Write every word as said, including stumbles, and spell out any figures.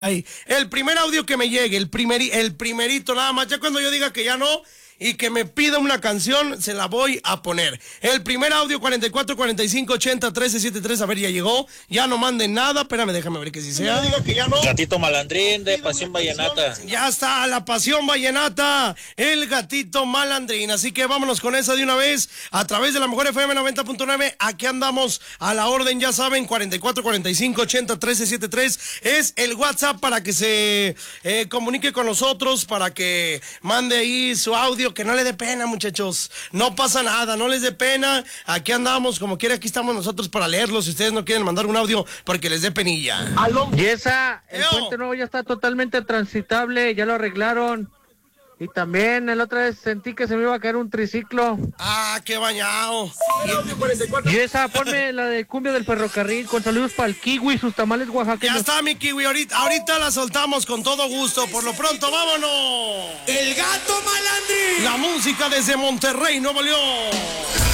Ay, el primer audio que me llegue, el, primer, el primerito nada más, ya cuando yo diga que ya no y que me pida una canción, se la voy a poner. El primer audio, cuarenta y cuatro, cuarenta y cinco, ochenta, trece, setenta y tres, a ver, ya llegó, ya no manden nada, espérame, déjame ver que si sea. No diga que ya no. Gatito Malandrín de Pasión Vallenata. Ya está, la Pasión Vallenata, el Gatito Malandrín, así que vámonos con esa de una vez, a través de la Mejor F M noventa punto nueve, aquí andamos a la orden, ya saben, cuarenta y cuatro, cuarenta y cinco, ochenta, trece, setenta y tres, es el WhatsApp para que se eh, comunique con nosotros, para que mande ahí su audio, que no le dé pena, muchachos, no pasa nada, no les dé pena, aquí andamos, como quiera, aquí estamos nosotros para leerlos, si ustedes no quieren mandar un audio porque les dé penilla. Y esa, el puente nuevo ya está totalmente transitable, ya lo arreglaron. Y también el otra vez sentí que se me iba a caer un triciclo. Ah, qué bañado. Y esa, ponme la de cumbia del ferrocarril, con saludos para el Kiwi, sus tamales oaxaqueños. Ya está, mi Kiwi, ahorita, ahorita la soltamos con todo gusto. Por lo pronto, vámonos. El Gato Malandrín. La música desde Monterrey, Nuevo León.